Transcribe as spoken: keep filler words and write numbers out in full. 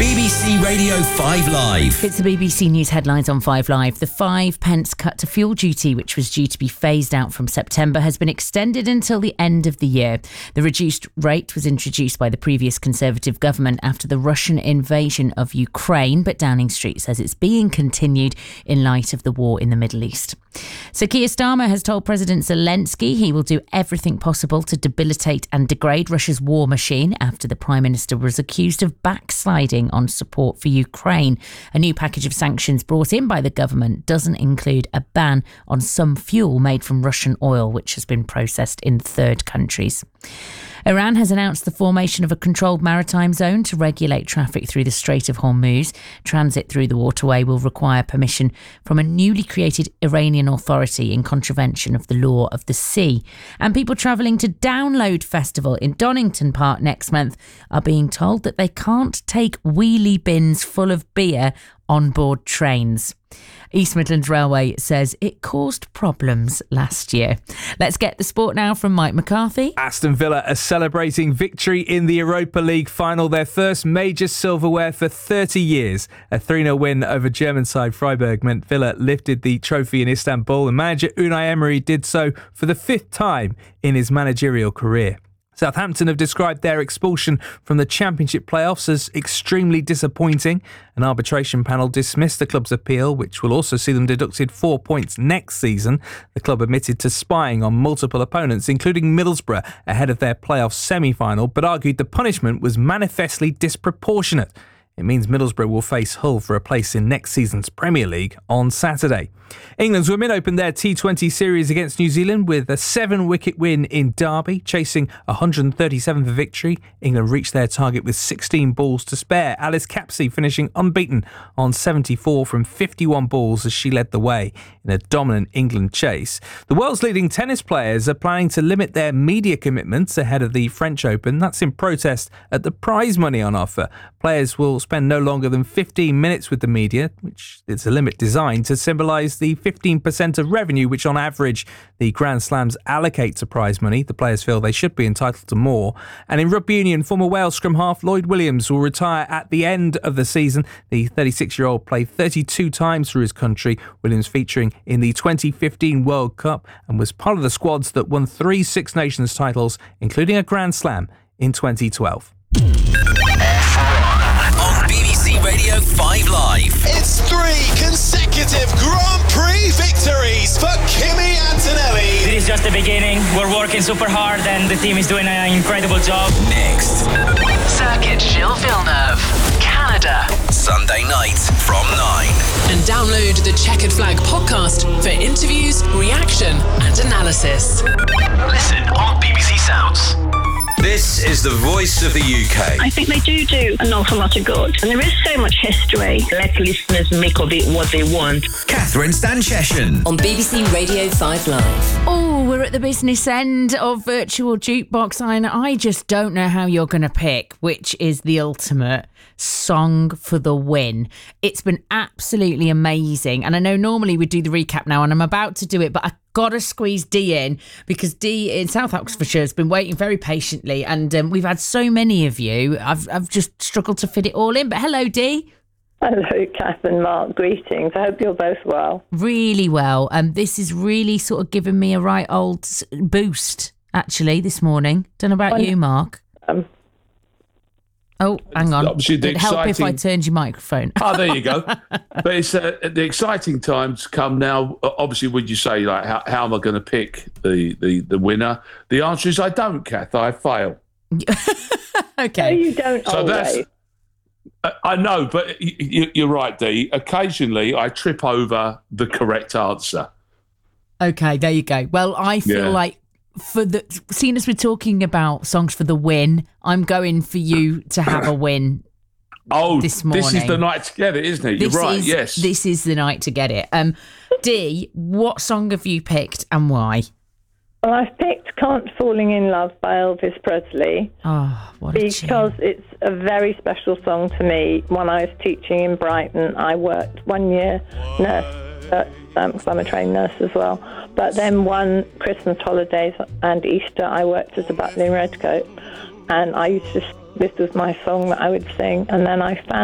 B B C Radio five Live. It's the B B C News headlines on five Live. The five pence cut to fuel duty, which was due to be phased out from September, has been extended until the end of the year. The reduced rate was introduced by the previous Conservative government after the Russian invasion of Ukraine, but Downing Street says it's being continued in light of the war in the Middle East. So Keir Starmer has told President Zelensky he will do everything possible to debilitate and degrade Russia's war machine after the Prime Minister was accused of backsliding on support for Ukraine. A new package of sanctions brought in by the government doesn't include a ban on some fuel made from Russian oil, which has been processed in third countries. Iran has announced the formation of a controlled maritime zone to regulate traffic through the Strait of Hormuz. Transit through the waterway will require permission from a newly created Iranian authority in contravention of the law of the sea. And people travelling to Download Festival in Donington Park next month are being told that they can't take wheelie bins full of beer on board trains. East Midlands Railway says it caused problems last year. Let's get the sport now from Mike McCarthy. Aston Villa are celebrating victory in the Europa League final, their first major silverware for thirty years. A three nil win over German side Freiburg meant Villa lifted the trophy in Istanbul, and manager Unai Emery did so for the fifth time in his managerial career. Southampton have described their expulsion from the Championship playoffs as extremely disappointing. An arbitration panel dismissed the club's appeal, which will also see them deducted four points next season. The club admitted to spying on multiple opponents, including Middlesbrough, ahead of their playoff semi-final, but argued the punishment was manifestly disproportionate. It means Middlesbrough will face Hull for a place in next season's Premier League on Saturday. England's women opened their T twenty series against New Zealand with a seven-wicket win in Derby, chasing one hundred thirty-seventh victory. England reached their target with sixteen balls to spare. Alice Capsey finishing unbeaten on seventy-four from fifty-one balls as she led the way in a dominant England chase. The world's leading tennis players are planning to limit their media commitments ahead of the French Open. That's in protest at the prize money on offer. Players will spend no longer than fifteen minutes with the media, which is a limit designed to symbolise the fifteen percent of revenue which on average the Grand Slams allocate to prize money. The players feel they should be entitled to more. And in rugby union, former Wales scrum half Lloyd Williams will retire at the end of the season. The thirty-six-year-old played thirty-two times for his country, Williams featuring in the twenty fifteen World Cup, and was part of the squads that won three Six Nations titles, including a Grand Slam in twenty twelve. On B B C Radio five Live. It's three consecutive Grand Prix victories for Kimi Antonelli. This is just the beginning. We're working super hard and the team is doing an incredible job. Next. Circuit Gilles Villeneuve, Canada. Sunday night from nine. And download the Checkered Flag podcast for interviews, reaction and analysis. Listen on B B C Sounds. This is the voice of the U K. I think they do do an awful lot of good. And there is so much history. Let listeners make of it what they want. Catherine Stancheshin. On B B C Radio five Live. Oh, we're at the business end of Virtual Jukebox, and I just don't know how you're going to pick which is the ultimate song for the win. It's been absolutely amazing. And I know normally we do the recap now, and I'm about to do it, but I gotta squeeze Dee in because Dee in South Oxfordshire has been waiting very patiently, and um, we've had so many of you. I've I've just struggled to fit it all in. But hello, Dee. Hello, Kath and Mark. Greetings. I hope you're both well. Really well. Um, this is really sort of giving me a right old boost actually this morning. Don't know about you, Mark. Um. Oh, hang on. It'd help if I turned your microphone. Oh, there you go. But it's uh, the exciting times come now. Obviously, would you say, like, how, how am I going to pick the, the, the winner? The answer is I don't, Kath. I fail. Okay. No, you don't so always. That's, I know, but you, you're right, Dee. Occasionally, I trip over the correct answer. Okay, there you go. Well, I feel Yeah. like for the seeing as we're talking about songs for the win, I'm going for you to have a win. Oh, this morning. This is the night to get it, isn't it? You're This right. is- Yes. This is the night to get it. Um, Dee, what song have you picked and why? Well, I've picked Can't Falling in Love by Elvis Presley. Oh, what a Because tune. it's a very special song to me. When I was teaching in Brighton, I worked one year nurse, because um, I'm a trained nurse as well. But then one Christmas holidays and Easter, I worked as a butler in Redcoat. And I used to, this was my song that I would sing. And then I found